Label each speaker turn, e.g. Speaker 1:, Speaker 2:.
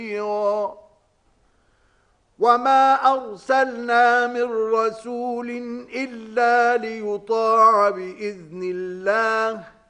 Speaker 1: وما أرسلنا من رسول إلا ليطاع بإذن الله